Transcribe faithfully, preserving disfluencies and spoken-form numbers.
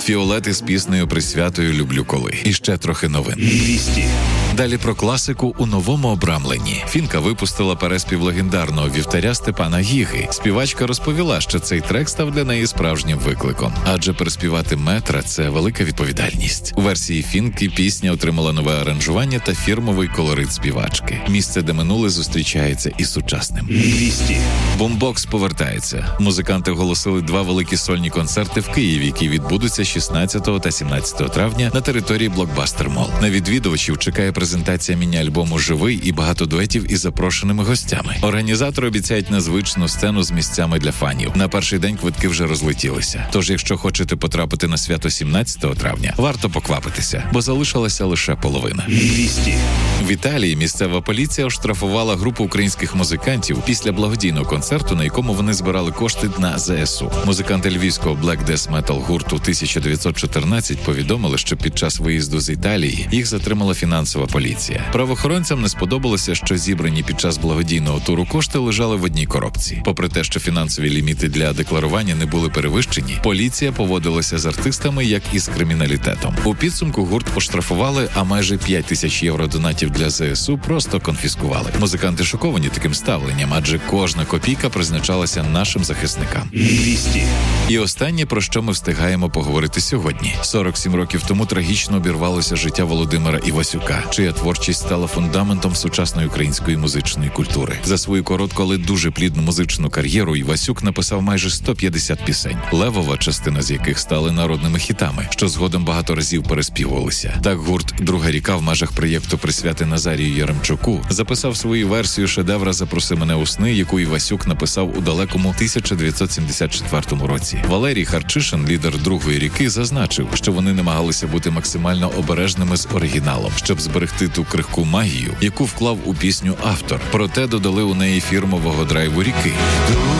Фіолети з піснею присвятою «Люблю коли». І ще трохи новин. Вісті. Далі про класику у новому обрамленні. Фінка випустила переспів легендарного вівтаря Степана Гіги. Співачка розповіла, що цей трек став для неї справжнім викликом. Адже переспівати метра – це велика відповідальність. У версії Фінки пісня отримала нове аранжування та фірмовий колорит співачки. Місце, де минуле зустрічається із сучасним. Вісті. Бумбокс повертається. Музиканти оголосили два великі сольні концерти в Києві, які відбудуться шістнадцятого та сімнадцятого травня на території Блокбастер Мол. На відвідувачів чекає презентація міні-альбому «Живий» і багато дуетів із запрошеними гостями. Організатори обіцяють незвичну сцену з місцями для фанів. На перший день квитки вже розлетілися. Тож, якщо хочете потрапити на свято сімнадцятого травня, варто поквапитися, бо залишилася лише половина. Вісті. В Італії місцева поліція оштрафувала групу українських музикантів після благодійного концерту, на якому вони збирали кошти на зе ес у. Музиканти львівського Black Death Metal гурту тисяча дев'ятсот чотирнадцять повідомили, що під час виїзду з Італії їх затримала фінансова поліція. Правоохоронцям не сподобалося, що зібрані під час благодійного туру кошти лежали в одній коробці. Попри те, що фінансові ліміти для декларування не були перевищені, поліція поводилася з артистами як із криміналітетом. У підсумку гурт оштрафували, а майже п'ять тисяч євро донатів для зе ес у просто конфіскували. Музиканти шоковані таким ставленням, адже кожна копійка призначалася нашим захисникам. Вісті. І останнє, про що ми встигаємо поговорити сьогодні. сорок сім років тому трагічно обірвалося життя Володимира Івасюка, чия творчість стала фундаментом сучасної української музичної культури. За свою коротку, але дуже плідну музичну кар'єру Івасюк написав майже сто п'ятдесят пісень, левова частина з яких стали народними хітами, що згодом багато разів переспівувалися. Так гурт «Друга ріка» в межах проєкту «Присвяти Назарію Яремчуку» записав свою версію шедевра «Запроси мене у сни», яку Івасюк написав у далекому тисяча дев'ятсот сімдесят четвертому році. Валерій Харчишин, лідер «Другої ріки», зазначив, що вони намагалися бути максимально обережними з оригіналом, щоб зберегти ту крихку магію, яку вклав у пісню автор. Проте додали у неї фірмового драйву ріки.